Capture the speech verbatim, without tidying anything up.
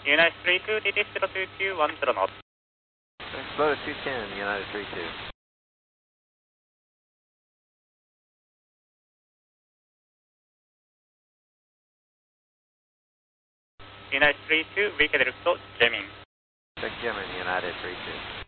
United three two, D D zero two two one zero knots. Lotus two ten, United three two. United three two, weak director, jamming. Check Gemini, United three two.